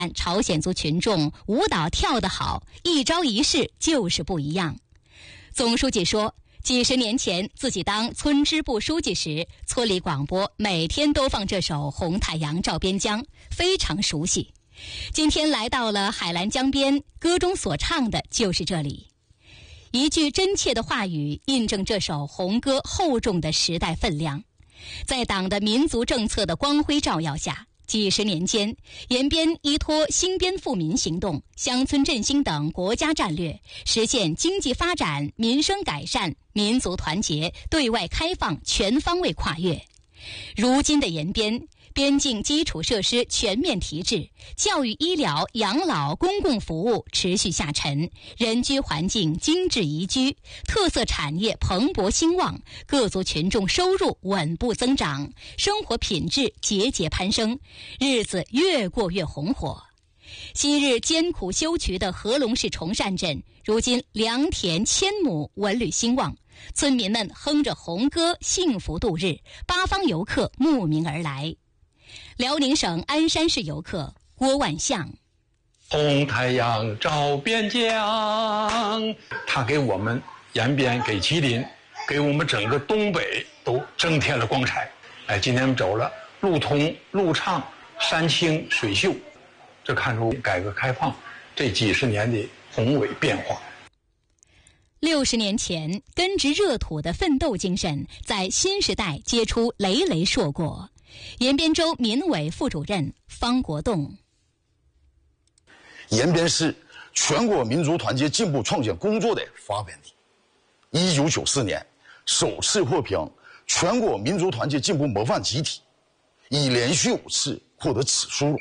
朝鲜族群众舞蹈跳得好，一招一式就是不一样。总书记说，几十年前自己当村支部书记时，村里广播每天都放这首《红太阳照边疆》，非常熟悉。今天来到了海兰江边，歌中所唱的就是这里。一句真切的话语印证这首红歌厚重的时代分量。在党的民族政策的光辉照耀下，几十年间，延边依托兴边富民行动、乡村振兴等国家战略，实现经济发展、民生改善、民族团结、对外开放全方位跨越。如今的延边，边境基础设施全面提质，教育、医疗、养老、公共服务持续下沉，人居环境精致宜居，特色产业蓬勃兴旺，各族群众收入稳步增长，生活品质节节攀升，日子越过越红火。昔日艰苦修渠的合龙市崇善镇，如今良田千亩，文旅兴旺，村民们哼着红歌，幸福度日，八方游客慕名而来。辽宁省鞍山市游客郭万象， 红太阳照边疆，它给我们延边、给吉林、给我们整个东北都增添了光彩。今天我们走了路通、路畅、山清水秀，这看出改革开放这几十年的宏伟变化。 60年前，根植热土的奋斗精神，在新时代结出累累硕果。延边州民委副主任方国栋， 延边是全国民族团结进步创建工作的发源地。1994年首次获评全国民族团结进步模范集体，已连续5次获得此殊荣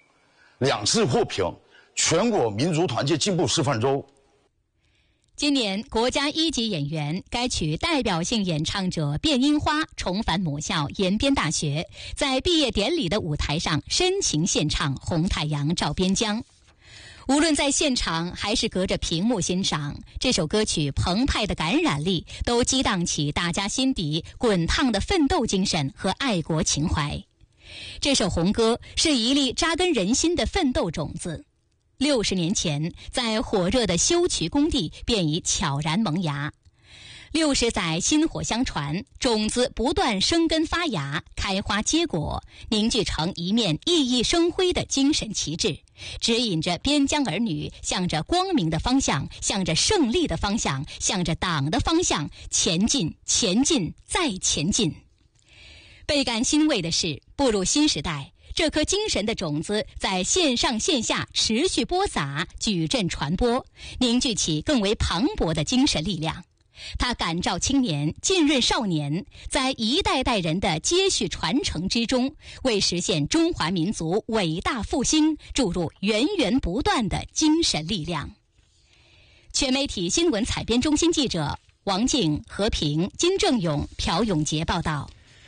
，2次获评全国民族团结进步示范州。 今年国家1级演员、该曲代表性演唱者卞樱花重返母校延边大学，在毕业典礼的舞台上深情献唱《红太阳照边疆》。无论在现场还是隔着屏幕欣赏，这首歌曲澎湃的感染力都激荡起大家心底滚烫的奋斗精神和爱国情怀。这首红歌是一粒扎根人心的奋斗种子。60年前，在火热的修渠工地便已悄然萌芽。60载薪火相传，种子不断生根发芽，开花结果，凝聚成一面熠熠生辉的精神旗帜，指引着边疆儿女向着光明的方向，向着胜利的方向，向着党的方向前进，前进，再前进。倍感欣慰的是，步入新时代，这颗精神的种子在线上线下持续播撒，矩阵传播，凝聚起更为磅礴的精神力量。它感召青年，浸润少年，在一代代人的接续传承之中，为实现中华民族伟大复兴注入源源不断的精神力量。全媒体新闻采编中心记者王静、何平、金正勇、朴永杰报道。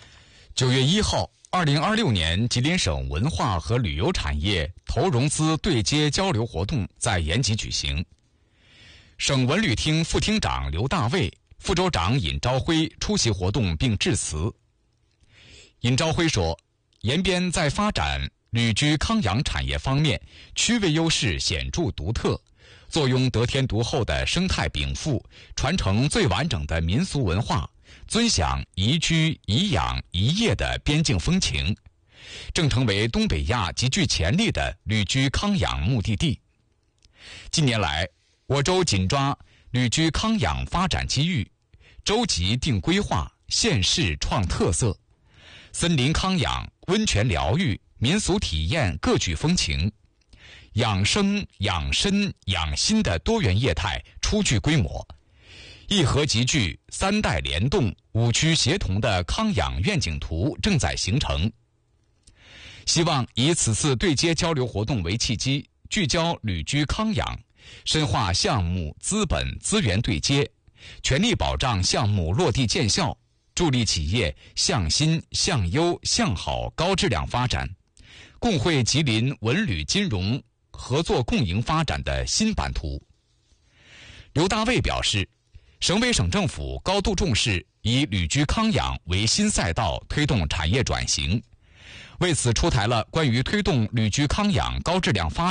9月1号，2026年吉林省文化和旅游产业投融资对接交流活动在延吉举行。省文旅厅副厅长刘大卫、副州长尹朝辉出席活动并致辞。尹朝辉说，延边在发展旅居康养产业方面区位优势显著独特，坐拥得天独厚的生态禀赋，传承最完整的民俗文化，尊享宜居宜养宜业的边境风情，正成为东北亚极具潜力的旅居康养目的地。近年来，我州紧抓旅居康养发展机遇，州级定规划，县市创特色，森林康养、温泉疗愈、民俗体验各具风情，养生、养身、养心的多元业态初具规模，一合集聚、3代联动、5区协同的康养愿景图正在形成。希望以此次对接交流活动为契机，聚焦旅居康养，深化项目资本资源对接，全力保障项目落地见效，助力企业向新向优向好高质量发展，共绘吉林文旅金融合作共赢发展的新版图。刘大卫表示，省委省政府高度重视以旅居康养为新赛道推动产业转型， 为此出台了关于推动旅居康养、高质量发